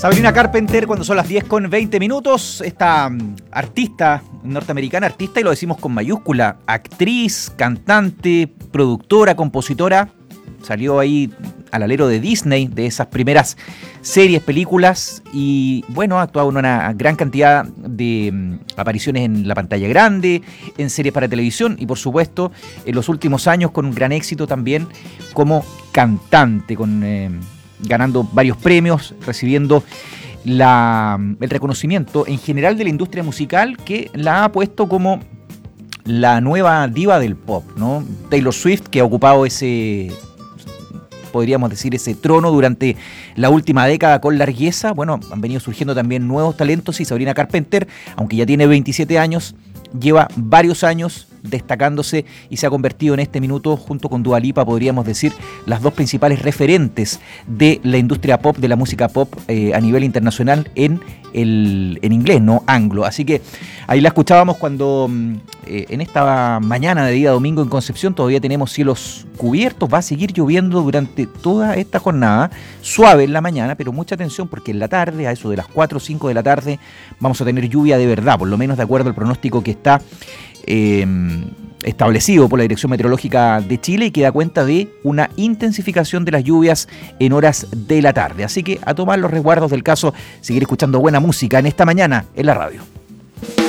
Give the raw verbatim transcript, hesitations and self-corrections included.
Sabrina Carpenter, cuando son las diez con veinte minutos, esta um, artista norteamericana, artista, y lo decimos con mayúscula, actriz, cantante, productora, compositora, salió ahí al alero de Disney, de esas primeras series, películas, y bueno, ha actuado en una gran cantidad de um, apariciones en la pantalla grande, en series para televisión, y por supuesto, en los últimos años con un gran éxito también como cantante, con... Eh, ganando varios premios, recibiendo la, el reconocimiento en general de la industria musical, que la ha puesto como la nueva diva del pop, ¿no? Taylor Swift, que ha ocupado ese, podríamos decir, ese trono durante la última década con largueza. Bueno, han venido surgiendo también nuevos talentos, y Sabrina Carpenter, aunque ya tiene veintisiete años, lleva varios años destacándose y se ha convertido en este minuto, junto con Dua Lipa, podríamos decir, las dos principales referentes de la industria pop, de la música pop eh, a nivel internacional en, el, en inglés, no anglo. Así que ahí la escuchábamos cuando eh, en esta mañana de día domingo en Concepción todavía tenemos cielos cubiertos, va a seguir lloviendo durante toda esta jornada, suave en la mañana, pero mucha atención porque en la tarde, a eso de las cuatro o cinco de la tarde, vamos a tener lluvia de verdad, por lo menos de acuerdo al pronóstico que está Eh, establecido por la Dirección Meteorológica de Chile, y que da cuenta de una intensificación de las lluvias en horas de la tarde. Así que a tomar los resguardos del caso, seguir escuchando buena música en esta mañana en la radio.